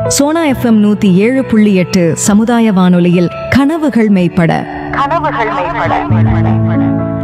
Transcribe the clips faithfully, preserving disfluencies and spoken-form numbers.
Sona FM நூத்தி ஏழு புள்ளி எட்டு சமுதாய வானொலியில் கனவுகள் மெய்ப்பட கனவுகள் மெய்ப்பட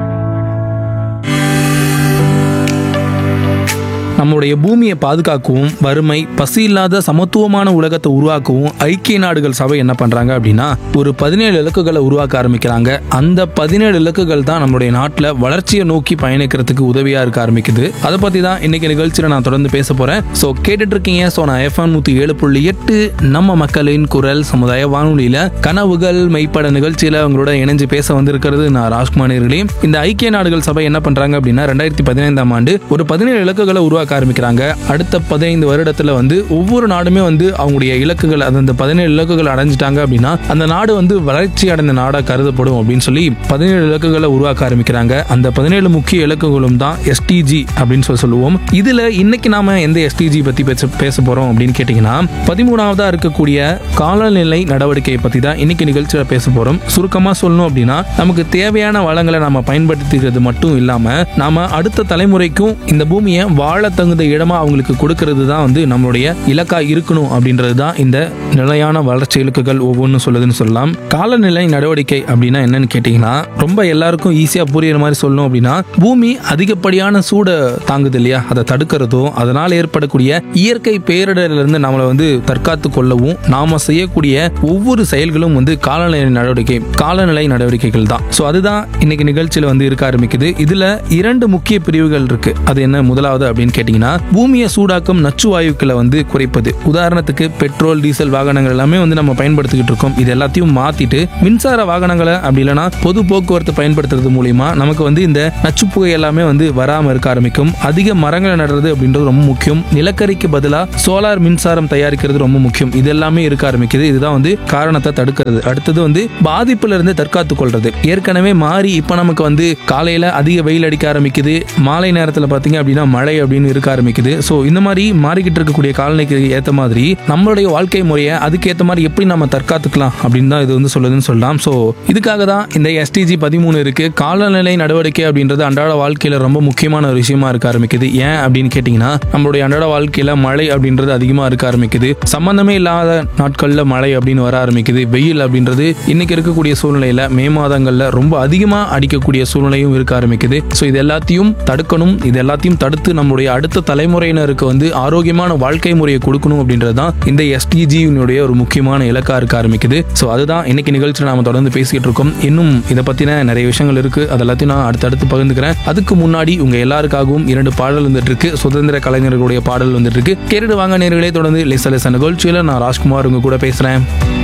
நம்முடைய பூமியை பாதுகாக்கவும் வறுமை பசி இல்லாத சமத்துவமான உலகத்தை உருவாக்கவும் ஐக்கிய நாடுகள் சபை என்ன பண்றாங்க அப்படின்னா ஒரு பதினேழு இலக்குகளை உருவாக்க ஆரம்பிக்கிறாங்க. அந்த பதினேழு இலக்குகள் தான் நம்மளுடைய நாட்டில் வளர்ச்சியை நோக்கி பயணிக்கிறதுக்கு உதவியா இருக்க ஆரம்பிக்குது. அதை பத்தி தான் இன்னைக்கு நிகழ்ச்சியில நான் தொடர்ந்து பேச போறேன். ஸோ கேட்டுட்டு இருக்கீங்க. ஸோ நான் எஃப்எம் நூத்தி ஏழு புள்ளி எட்டு நம்ம மக்களின் குரல் சமுதாய வானொலியில கனவுகள் மெய்ப்பட நிகழ்ச்சியில அவங்களோட இணைஞ்சு பேச வந்திருக்கிறது நான் ராஜ்குமார். இந்த ஐக்கிய நாடுகள் சபை என்ன பண்றாங்க அப்படின்னா ரெண்டாயிரத்தி பதினைந்தாம் ஆண்டு ஒரு பதினேழு இலக்குகளை உருவாக்க ஆரம்பிக்கிறாங்க. அடுத்த பதினைந்து வருடத்துல வந்து ஒவ்வொரு நாடுமே வந்து அவங்களுடைய இலக்குகள் அந்த பதினேழு இலக்குகள் அடைஞ்சிட்டாங்க அப்படின்னா அந்த நாடு வந்து வளர்ச்சி அடைந்த நாடா கருதப்படும் அப்படின்னு சொல்லி பதினேழு இலக்குகளை உருவாக்க ஆரம்பிக்கிறாங்க. அந்த பதினேழு முக்கிய இலக்குகளும் தான் எஸ்டிஜி அப்படின்னு சொல்லி சொல்லுவோம். இதுல இன்னைக்கு நாம எந்த எஸ்டிஜி பத்தி பேச பேச போறோம் அப்படின்னு கேட்டீங்கன்னா பதிமூணாவதா இருக்கக்கூடிய காலநிலை நடவடிக்கையை பத்தி தான் இன்னைக்கு நிகழ்ச்சியில பேச போறோம். சுருக்கமா சொல்லணும் அப்படின்னா நமக்கு தேவையான வளங்களை நாம பயன்படுத்திக்கிறது மட்டும் இல்லாம நாம அடுத்த தலைமுறைக்கும் இந்த பூமியை வாழ தகுந்த இடமா அவங்களுக்கு கொடுக்கிறது தான் வந்து நம்மளுடைய இலக்கா இருக்கணும் அப்படின்றது தான் இந்த நிலையான வளர்ச்சி இலக்குகள் ஒவ்வொன்றும் சொல்லுதுன்னு சொல்லலாம். காலநிலை நடவடிக்கை அப்படின்னா என்னன்னு கேட்டீங்கன்னா ரொம்ப எல்லாருக்கும் ஈஸியா புரியுற மாதிரி சொல்லணும் அப்படின்னா பூமி அதிகப்படியான சூட தாங்குது இல்லையா, அதை தடுக்கிறதும் அதனால் ஏற்படக்கூடிய இயற்கை பேரிடரிலிருந்து நம்மளை வந்து தற்காத்து கொள்ளவும் நாம செய்யக்கூடிய ஒவ்வொரு செயல்களும் வந்து காலநிலை நடவடிக்கை காலநிலை நடவடிக்கைகள் தான். ஸோ அதுதான் இன்னைக்கு நிகழ்ச்சியில வந்து இருக்க ஆரம்பிக்குது. இதுல இரண்டு முக்கிய பிரிவுகள் இருக்கு. அது என்ன முதலாவது அப்படின்னு கேட்டீங்கன்னா பூமியை சூடாக்கும் நச்சு வாயுக்களை வந்து குறைப்பது. உதாரணத்துக்கு பெட்ரோல் டீசல் வாகனங்கள் எல்லாமே வந்து நம்ம பயன்படுத்திக்கிட்டு இருக்கோம். இது எல்லாத்தையும் மாத்திட்டு மின்சார வாகனங்களை அப்படி இல்லைன்னா பொது போக்குவரத்து பயன்படுத்துறது மூலியமா நமக்கு வந்து இந்த நச்சு புகை எல்லாமே வந்து வராம இருக்க ஆரம்பிக்கும். அதிக மரங்களை நடுறது அப்படின்றது ரொம்ப முக்கியம். நிலக்கரிக்கு பதிலாக சோலார் மின்சாரம் தயாரிக்கிறது ரொம்ப முக்கியம். இது எல்லாமே இருக்க ஆரம்பிக்குது. இதுதான் வந்து காரணத்தை தடுக்கிறது. அடுத்தது வந்து பாதிப்புல இருந்து தற்காத்து கொள்றது. ஏற்கனவே மாறி இப்ப நமக்கு வந்து காலையில அதிக வெயில் அடிக்க ஆரம்பிக்குது, மாலை நேரத்துல பாத்தீங்க அப்படின்னா மழை அப்படின்னு இருக்க ஆரம்பிக்குது. ஸோ இந்த மாதிரி மாறிக்கிட்டு இருக்கக்கூடிய காலநிலைக்கு ஏற்ற மாதிரி நம்மளுடைய வாழ்க்கை முறையை அதுக்கேற்ற மாதிரி எப்படி நம்ம தற்காத்துக்கலாம் அப்படின்னு தான் இது வந்து சொல்லுதுன்னு சொல்லலாம். ஸோ இதுக்காக தான் இந்த எஸ்டிஜி பதிமூணு இருக்கு. காலநிலை நடவடிக்கை அப்படின்றது அன்றாட வாழ்க்கையில ரொம்ப முக்கியமான ஒரு விஷயமா இருக்க ஆரம்பிக்குது. ஏன் அப்படின்னு கேட்டீங்கன்னா நம்மளுடைய அன்றாட வாழ்க்கையில மழை அப்படின்றது அதிகமா இருக்க ஆரம்பிக்குது. சம்பந்தமே இல்லாத நாட்கள்ல மழை அப்படின்னு வர ஆரம்பிக்குது. வெயில் அப்படின்றது இன்னைக்கு இருக்கக்கூடிய சூழ்நிலையில மே மாதங்கள்ல ரொம்ப அதிகமா அடிக்கக்கூடிய சூழ்நிலையும் இருக்க ஆரம்பிக்குது. ஸோ இது எல்லாத்தையும் தடுக்கணும். இது எல்லாத்தையும் தடுத்து நம்மளுடைய அடுத்த தலைமுறையினருக்கு வந்து ஆரோக்கியமான வாழ்க்கை முறையை கொடுக்கணும் அப்படின்றது தான் இந்த எஸ்டிஜியினுடைய ஒரு முக்கியமான இலக்கா இருக்க ஆரம்பிக்குது. ஸோ அதுதான் இன்னைக்கு நிகழ்ச்சியில் நாம தொடர்ந்து பேசிக்கிட்டு இருக்கோம். இன்னும் இதை பத்தின நிறைய விஷயங்கள் இருக்கு. அதெல்லாத்தையும் நான் அடுத்தடுத்து பகிர்ந்துக்கிறேன். அதுக்கு முன்னாடி உங்க எல்லாருக்காகவும் இரண்டு பாடல் வந்துட்டு இருக்கு. சுதந்திர கலைஞர்களுடைய பாடல் வந்துட்டு இருக்கு. கேட்டுட்டு வாங்க நேயர்களே. தொடர்ந்து லேசா லேசா நிகழ்ச்சியில நான் ராஜ்குமார் உங்க கூட பேசுறேன்.